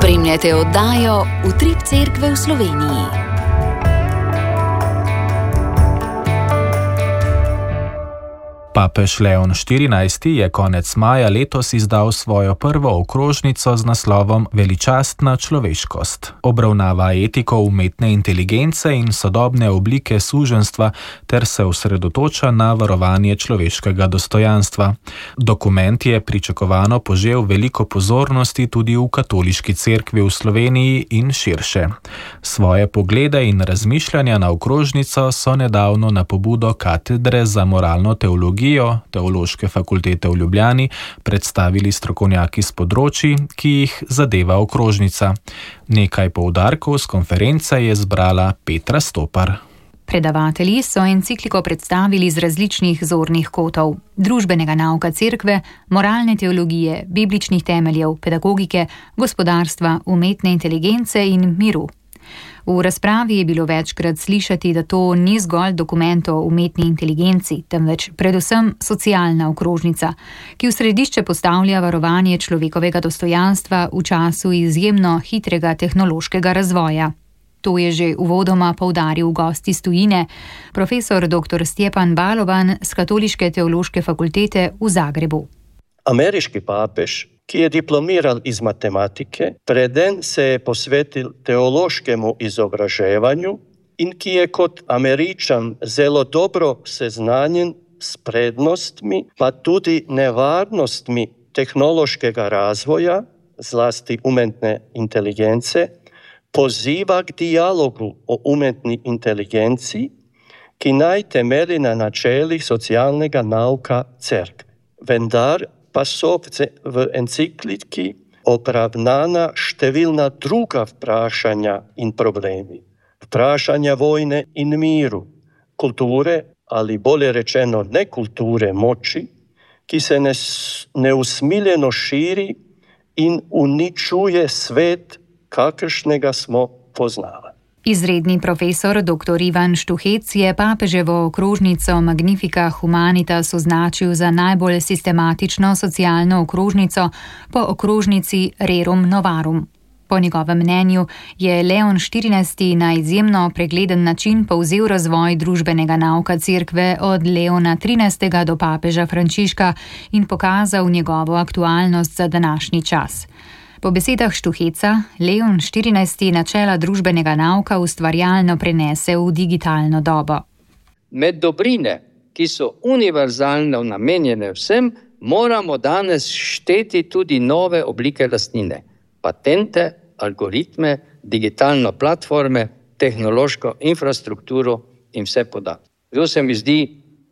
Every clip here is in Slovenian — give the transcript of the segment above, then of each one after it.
Spremljate oddajo Utrip Cerkve v Sloveniji. Papež Leon XIV je konec maja letos izdal svojo prvo okrožnico z naslovom Veličastna človeškost. Obravnava etiko umetne inteligence in sodobne oblike suženjstva ter se osredotoča na varovanje človeškega dostojanstva. Dokument je pričakovano požel veliko pozornosti tudi v katoliški cerkvi v Sloveniji in širše. Svoje poglede in razmišljanja na okrožnico so nedavno na pobudo Katedre za moralno teologijo Teološke fakultete v Ljubljani predstavili strokovnjaki s področji, ki jih zadeva okrožnica. Nekaj poudarkov s konference je zbrala Petra Stopar. Predavatelji so encikliko predstavili z različnih zornih kotov: družbenega nauka cerkve, moralne teologije, bibličnih temeljev, pedagogike, gospodarstva, umetne inteligence in miru. V razpravi je bilo večkrat slišati, da to ni zgolj dokument o umetni inteligenci, temveč predvsem socialna okrožnica, ki v središče postavlja varovanje človekovega dostojanstva v času izjemno hitrega tehnološkega razvoja. To je že uvodoma poudaril gost iz tujine, profesor dr. Stjepan Balovan z Katoliške teološke fakultete v Zagrebu. Ameriški papež, ki je diplomiral iz matematike, preden se je posvetil teološkemu izobraževanju in ki je kot Američan zelo dobro seznanjen s prednostmi, pa tudi nevarnostmi tehnološkega razvoja, zlasti umetne inteligence, poziva k dialogu o umetni inteligenciji, ki naj temelji na načelih socialnega nauka cerkve. Vendar pa so v encikliki obravnana številna druga vprašanja in problemi. Vprašanja vojne in miru, kulture ali bolje rečeno nekulture moči, ki se neusmiljeno širi in uničuje svet, kakršnega smo poznali. Izredni profesor dr. Ivan Štuhec je papeževo okrožnico Magnifica Humanitas označil za najbolj sistematično socialno okrožnico po okrožnici Rerum Novarum. Po njegovem mnenju je Leon XIV na izjemno pregleden način povzel razvoj družbenega nauka cerkve od Leona XIII do papeža Frančiška in pokazal njegovo aktualnost za današnji čas. Po besedah Štuheca, Leon XIV načela družbenega nauka ustvarjalno prenese v digitalno dobo. Med dobrine, ki so univerzalno namenjene vsem, moramo danes šteti tudi nove oblike lastnine. Patente, algoritme, digitalno platforme, tehnološko infrastrukturo in vse podatke. To se mi zdi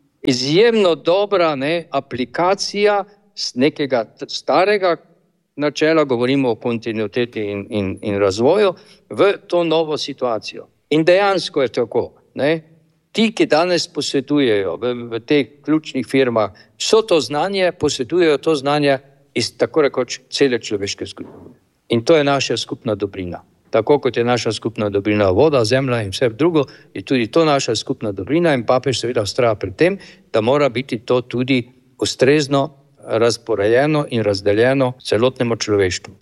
izjemno dobra aplikacija z nekega starega načela, govorimo o kontinuiteti in razvoju, v to novo situacijo. In dejansko je tako. Ti, ki danes posvetujejo v teh ključnih firmah, vso to znanje, posvetujejo to znanje iz tako rekoč cele človeške skupine. In to je naša skupna dobrina. Tako kot je naša skupna dobrina voda, zemlja in vse drugo, je tudi to naša skupna dobrina in papež seveda vztraja pri tem, da mora biti to tudi ustrezno razporejeno in razdeljeno celotnemu človeštvu.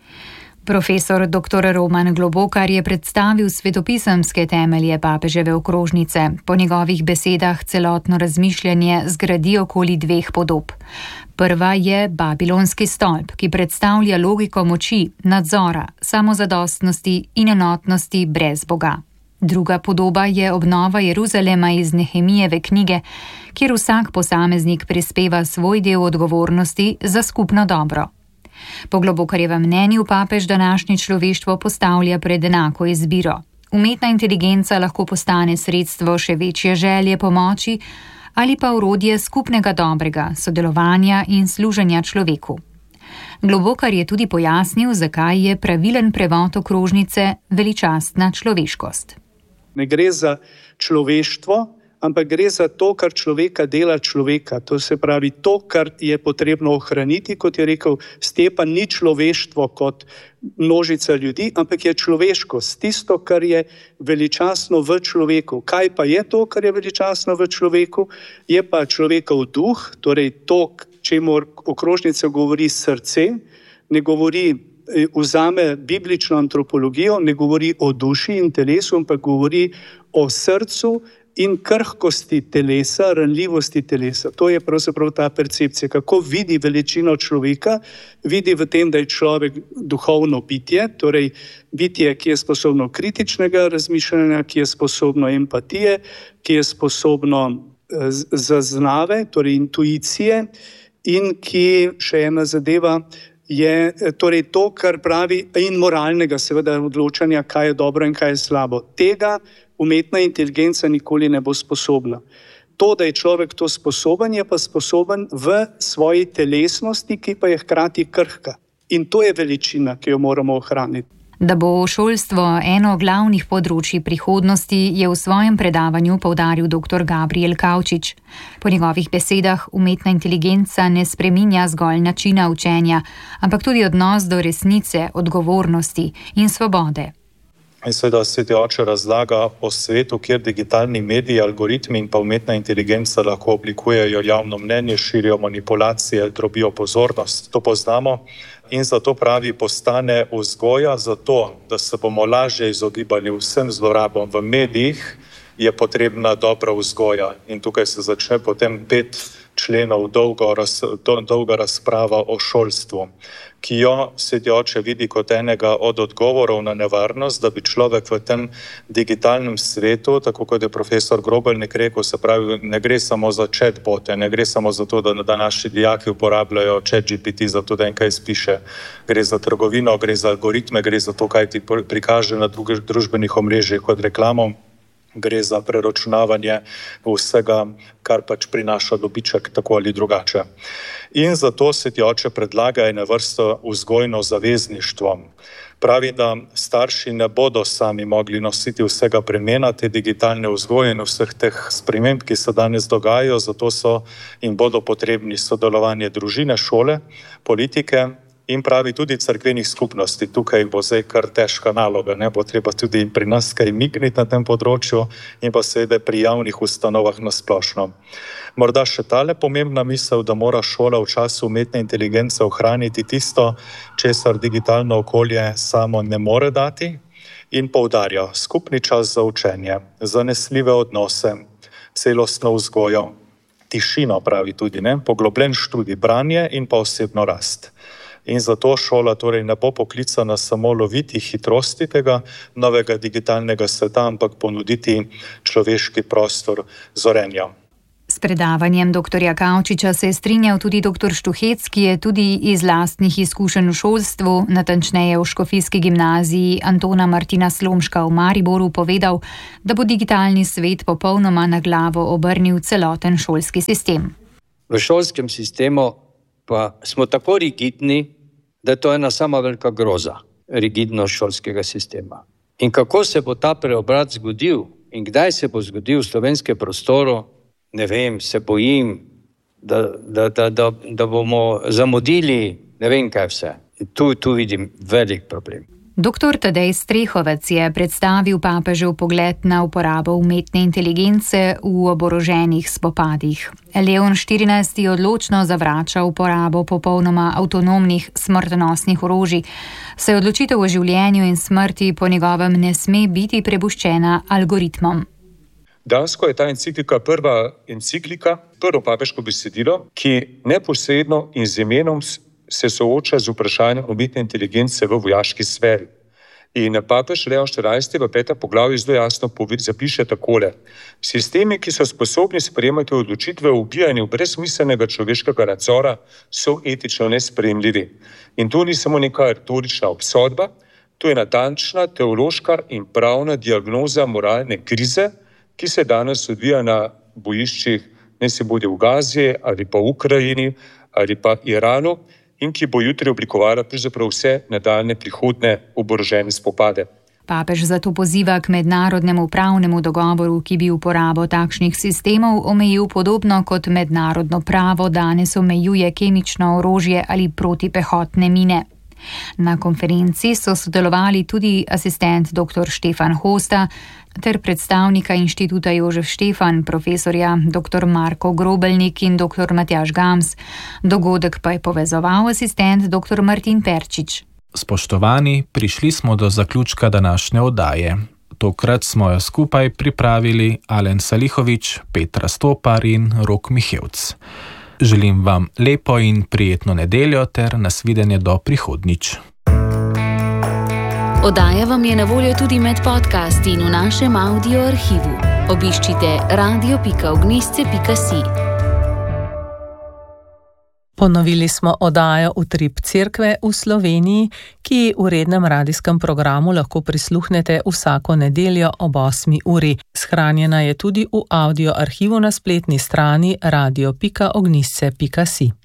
Profesor dr. Roman Globokar je predstavil svetopisemske temelje papeževe okrožnice. Po njegovih besedah celotno razmišljanje zgradi okoli dveh podob. Prva je Babilonski stolp, ki predstavlja logiko moči, nadzora, samozadostnosti in enotnosti brez Boga. Druga podoba je obnova Jeruzalema iz Nehemijeve knjige, kjer vsak posameznik prispeva svoj del odgovornosti za skupno dobro. Po Globokarjevem mnenju papež današnje človeštvo postavlja pred enako izbiro. Umetna inteligenca lahko postane sredstvo še večje želje pomoči ali pa orodje skupnega dobrega, sodelovanja in služenja človeku. Globokar je tudi pojasnil, zakaj je pravilen prevod okrožnice veličastna človeškost. Ne gre za človeštvo, ampak gre za to, kar človeka dela človeka. To se pravi to, kar je potrebno ohraniti, kot je rekel Stjepan, ni človeštvo kot množica ljudi, ampak je človeškost, tisto, kar je veličastno v človeku. Kaj pa je to, kar je veličastno v človeku? Je pa človekov duh, torej to, čemur okrožnica govori srce, ne govori vzame biblično antropologijo, ne govori o duši in telesu, ampak govori o srcu in krhkosti telesa, ranljivosti telesa. To je pravzaprav ta percepcija, kako vidi veličino človeka, vidi v tem, da je človek duhovno bitje, torej bitje, ki je sposobno kritičnega razmišljanja, ki je sposobno empatije, ki je sposobno zaznave, torej intuicije, in ki, še ena zadeva, je torej to, kar pravi, in moralnega seveda odločanja, kaj je dobro in kaj je slabo. Tega umetna inteligenca nikoli ne bo sposobna. To, da je človek to sposoben, je pa sposoben v svoji telesnosti, ki pa je hkrati krhka. In to je veličina, ki jo moramo ohraniti. Da bo šolstvo eno glavnih področij prihodnosti, je v svojem predavanju poudaril dr. Gabriel Kavčič. Po njegovih besedah umetna inteligenca ne spreminja zgolj načina učenja, ampak tudi odnos do resnice, odgovornosti in svobode. In seveda sveti oče razlaga o svetu, kjer digitalni mediji, algoritmi in pa umetna inteligenca lahko oblikujejo javno mnenje, širijo manipulacije, drobijo pozornost. To poznamo. In zato pravi, postane vzgoja za to, da se bomo lažje izogibali vsem zlorabam v medijih, je potrebna dobra vzgoja. In tukaj se začne potem 5 členov dolga razprava o šolstvu, ki jo sveti oče vidi kot enega od odgovorov na nevarnost, da bi človek v tem digitalnem svetu, tako kot je profesor Grobelnik rekel, se pravi, ne gre samo za chatbote, ne gre samo za to, da naši dijaki uporabljajo ChatGPT za to, da jim kaj spiše. Gre za trgovino, gre za algoritme, gre za to, kaj ti prikaže na družbenih omrežjih kot reklamo. Gre za preračunavanje vsega, kar pač prinaša dobiček tako ali drugače. In zato sveti oče predlaga eno vrsto vzgojno zavezništvo. Pravi, da starši ne bodo sami mogli nositi vsega bremena te digitalne vzgoje in vseh teh sprememb, ki se danes dogajajo, zato so in bodo potrebni sodelovanje družine, šole, politike, in pravi tudi cerkvenih skupnosti. Tukaj bo zdaj kar težka naloga, bo treba tudi pri nas kaj migniti na tem področju in pa seveda pri javnih ustanovah na splošno. Morda še tale pomembna misel, da mora šola v času umetne inteligence ohraniti tisto, česar digitalno okolje samo ne more dati, in poudarja skupni čas za učenje, zanesljive odnose, celostno vzgojo, tišino pravi tudi, poglobljen študij, branje in pa osebno rast. In zato šola torej ne bo poklicana samo loviti hitrosti tega novega digitalnega sveta, ampak ponuditi človeški prostor zorenja. S predavanjem dr. Kavčiča se je strinjal tudi dr. Štuhec, ki je tudi iz lastnih izkušenj v šolstvu, natančneje v Škofijski gimnaziji Antona Martina Slomška v Mariboru, povedal, da bo digitalni svet popolnoma na glavo obrnil celoten šolski sistem. V šolskem sistemu pa smo tako rigidni, da je to ena sama velika groza, rigidnost šolskega sistema. In kako se bo ta preobrat zgodil in kdaj se bo zgodil v slovenskem prostoru, ne vem, se bojim, da bomo zamudili, ne vem kaj vse. Tu vidim velik problem. Dr. Tadej Strehovec je predstavil papežev pogled na uporabo umetne inteligence v oboroženih spopadih. Leon XIV. Odločno zavrača uporabo popolnoma avtonomnih smrtonosnih orožij, saj odločitev o življenju in smrti po njegovem ne sme biti prepuščena algoritmom. Dejansko je ta enciklika prvo papeško besedilo, ki neposredno in z imenom se sooča z vprašanjem umetne inteligence v vojaški sferi. In papež Leon XIV. V 5. poglavju zelo jasno zapiše takole: sistemi, ki so sposobni sprejemati odločitve o ubijanju brezsmiselnega človeškega nadzora, so etično nesprejemljivi. In to ni samo neka retorična obsodba, to je natančna teološka in pravna diagnoza moralne krize, ki se danes odvija na bojiščih, ne se bodi v Gazi ali pa v Ukrajini ali pa Iranu, in ki bo jutri oblikovala pravzaprav vse nadaljne prihodne oborožene spopade. Papež zato poziva k mednarodnemu pravnemu dogovoru, ki bi uporabo takšnih sistemov omejil podobno kot mednarodno pravo danes omejuje kemično orožje ali protipehotne mine. Na konferenci so sodelovali tudi asistent dr. Štefan Hosta ter predstavnika inštituta Jožef Štefan, profesorja dr. Marko Grobelnik in dr. Matjaž Gams. Dogodek pa je povezoval asistent dr. Martin Perčič. Spoštovani, prišli smo do zaključka današnje oddaje. Tokrat smo jo skupaj pripravili Alen Salihović, Petra Stopar in Rok Mihevc. Želim vam lepo in prijetno nedeljo ter nasvidenje do prihodnjič. Oddaja vam je na voljo tudi med podcasti in v našem audio arhivu. Obiščite radio.ognisce.si. Ponovili smo oddajo Utrip cerkve v Sloveniji, ki v rednem radijskem programu lahko prisluhnete vsako nedeljo ob 8. uri. Shranjena je tudi v audio arhivu na spletni strani radio.ognisce.si.